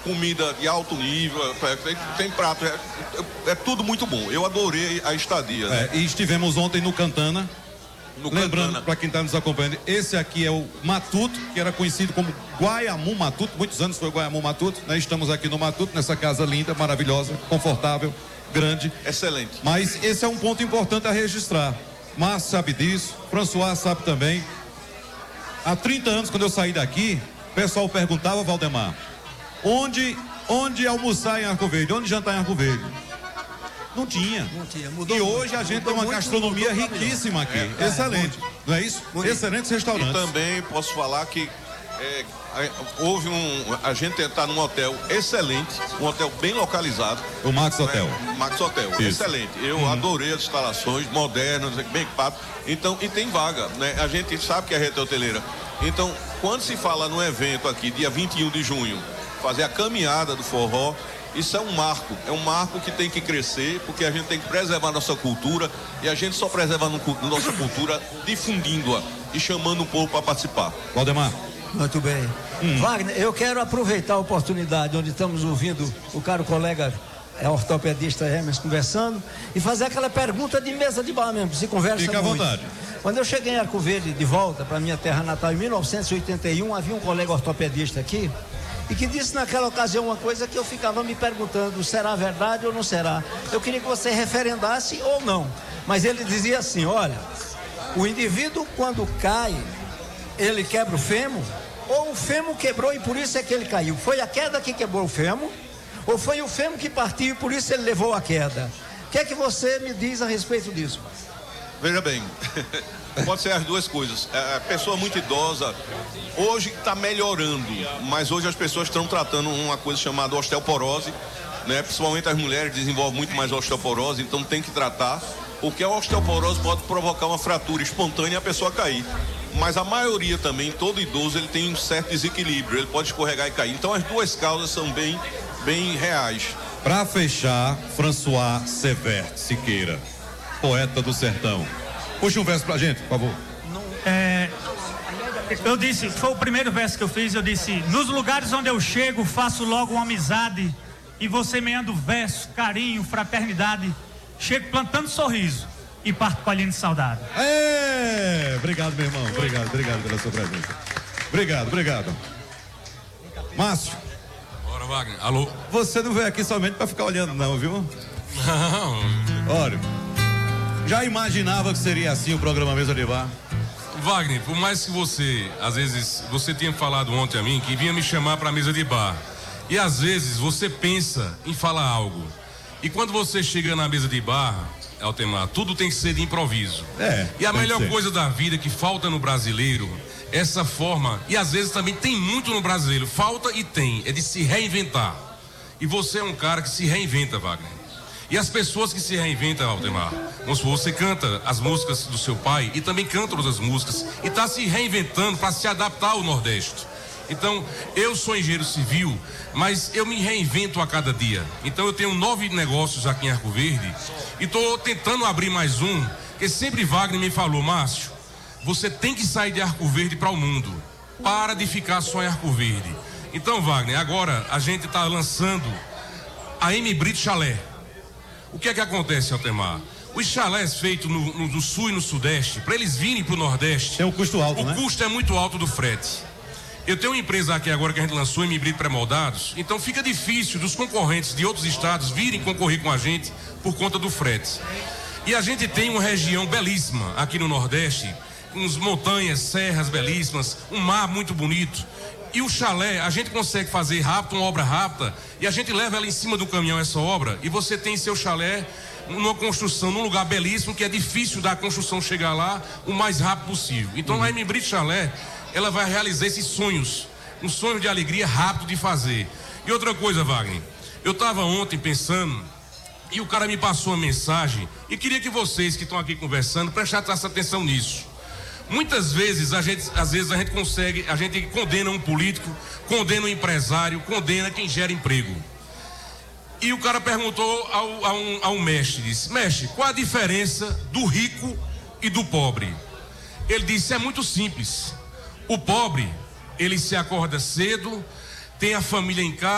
comida de alto nível, tem prato, é tudo muito bom. Eu adorei a estadia. Né? E estivemos ontem no Cantana. Lembrando, para quem está nos acompanhando, esse aqui é o Matuto, que era conhecido como Guaiamu Matuto, muitos anos foi Guaiamu Matuto, né? Estamos aqui no Matuto, nessa casa linda, maravilhosa, confortável, grande. Excelente. Mas esse é um ponto importante a registrar. Márcio sabe disso, François sabe também. Há 30 anos, quando eu saí daqui, o pessoal perguntava, Valdemar, onde almoçar em Arco Verde, onde jantar em Arco Verde? Não tinha. Mudou. E hoje a gente tem uma gastronomia riquíssima aqui. Excelente. Não é isso? Excelentes restaurantes. E também posso falar que houve a gente está num hotel excelente, um hotel bem localizado. O Max Hotel. Max Hotel, isso. Excelente. Eu adorei as instalações modernas, bem equipadas. Então, e tem vaga, né? A gente sabe que é rede hoteleira. Então, quando se fala num evento aqui, dia 21 de junho, fazer a caminhada do forró, isso é um marco que tem que crescer, porque a gente tem que preservar nossa cultura, e a gente só preserva nossa cultura difundindo-a e chamando o povo para participar. Valdemar. Muito bem. Wagner, eu quero aproveitar a oportunidade onde estamos ouvindo o caro colega ortopedista Hermes conversando e fazer aquela pergunta de mesa de bar mesmo, se conversa Fica muito. à vontade. Quando eu cheguei em Arco Verde de volta para minha terra natal em 1981, havia um colega ortopedista aqui e que disse naquela ocasião uma coisa que eu ficava me perguntando, será verdade ou não será? Eu queria que você referendasse ou não. Mas ele dizia assim, olha, o indivíduo quando cai, ele quebra o fêmur, ou o fêmur quebrou e por isso é que ele caiu? Foi a queda que quebrou o fêmur, ou foi o fêmur que partiu e por isso ele levou a queda? O que é que você me diz a respeito disso? Veja bem, pode ser as duas coisas. A pessoa muito idosa, hoje está melhorando, mas hoje as pessoas estão tratando uma coisa chamada osteoporose, né? Principalmente as mulheres desenvolvem muito mais osteoporose, então tem que tratar, porque a osteoporose pode provocar uma fratura espontânea e a pessoa cair. Mas a maioria também, todo idoso, ele tem um certo desequilíbrio, ele pode escorregar e cair. Então as duas causas são bem reais. Para fechar, François Severt Siqueira, poeta do sertão. Puxa um verso pra gente, por favor. Eu disse, foi o primeiro verso que eu fiz, eu disse, nos lugares onde eu chego, faço logo uma amizade, e vou semeando verso, carinho, fraternidade, chego plantando sorriso e parto colhendo saudade. Obrigado, meu irmão, obrigado pela sua presença. Obrigado. Márcio. Bora, Wagner, alô? Você não veio aqui somente pra ficar olhando não, viu? Não. Olha, já imaginava que seria assim o programa Mesa de Bar? Wagner, por mais que você, às vezes, você tinha falado ontem a mim que vinha me chamar pra mesa de bar, e às vezes você pensa em falar algo, e quando você chega na mesa de bar, Altemar, tudo tem que ser de improviso. E a melhor coisa da vida que falta no brasileiro, essa forma, e às vezes também tem muito no brasileiro, falta e tem, é de se reinventar. E você é um cara que se reinventa, Wagner. E as pessoas que se reinventam, Altemar, você canta as músicas do seu pai e também canta outras músicas e está se reinventando para se adaptar ao Nordeste. Então, eu sou engenheiro civil, mas eu me reinvento a cada dia. Então, eu tenho 9 negócios aqui em Arco Verde e estou tentando abrir mais um, porque sempre Wagner me falou, Márcio, você tem que sair de Arco Verde para o mundo. Para de ficar só em Arco Verde. Então, Wagner, agora a gente está lançando a M Brito Chalé. O que é que acontece, Altemar? Os chalés feitos no sul e no sudeste, para eles virem para o nordeste, tem um custo alto, né? O custo é muito alto do frete. Eu tenho uma empresa aqui agora que a gente lançou, M-Brito pré-moldados, então fica difícil dos concorrentes de outros estados virem concorrer com a gente por conta do frete. E a gente tem uma região belíssima aqui no Nordeste, com montanhas, serras belíssimas, um mar muito bonito. E o chalé, a gente consegue fazer rápido, uma obra rápida, e a gente leva ela em cima do caminhão, essa obra, e você tem seu chalé numa construção, num lugar belíssimo, que é difícil da construção chegar lá o mais rápido possível. Então a M-Brito Chalé, ela vai realizar esses sonhos, um sonho de alegria rápido de fazer. E outra coisa, Wagner, eu estava ontem pensando, e o cara me passou uma mensagem, e queria que vocês que estão aqui conversando prestassem atenção nisso. Muitas vezes a gente condena um político, condena um empresário, condena quem gera emprego. E o cara perguntou a um mestre, disse, mestre, qual a diferença do rico e do pobre? Ele disse, é muito simples. O pobre, ele se acorda cedo, tem a família em casa,